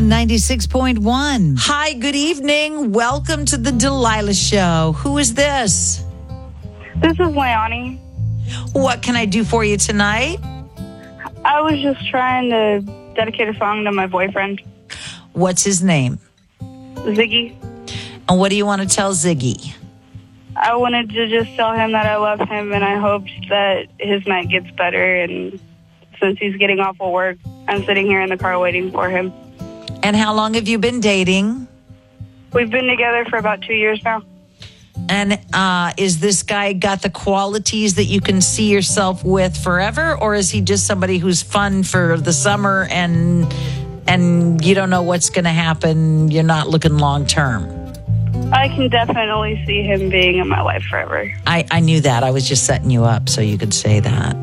on 96.1. Hi, good evening. Welcome to the Delilah Show. Who is this? This is Leonie. What can I do for you tonight? I was just trying to dedicate a song to my boyfriend, What's his name? Ziggy. And what do you want to tell Ziggy? I wanted to just tell him that I love him and I hoped that his night gets better. And since he's getting off of work, I'm sitting here in the car waiting for him. And how long have you been dating? We've been together for about 2 years now. And is this guy got the qualities that you can see yourself with forever? Or is he just somebody who's fun for the summer and you don't know what's going to happen? You're not looking long term. I can definitely see him being in my life forever. I knew that. I was just setting you up so you could say that.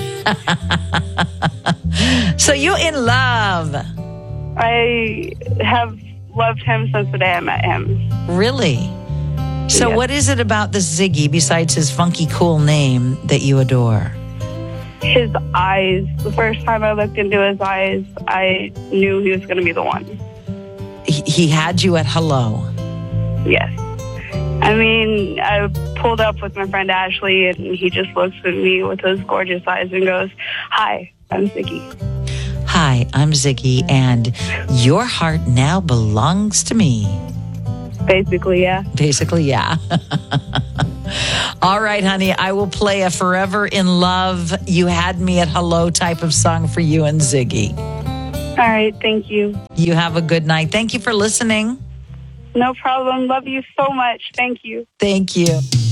So you're in love. I have loved him since the day I met him. Really? So Yes. What is it about this Ziggy, besides his funky, cool name, that you adore? His eyes. The first time I looked into his eyes, I knew he was going to be the one. He had you at hello. Yes. I mean, I pulled up with my friend Ashley, and he just looks at me with those gorgeous eyes and goes, "Hi, I'm Ziggy." Hi, I'm Ziggy, and your heart now belongs to me. Basically, yeah. Basically, yeah. All right, honey, I will play a Forever in Love, You Had Me at Hello type of song for you and Ziggy. All right, thank you. You have a good night. Thank you for listening. No problem. Love you so much. Thank you. Thank you.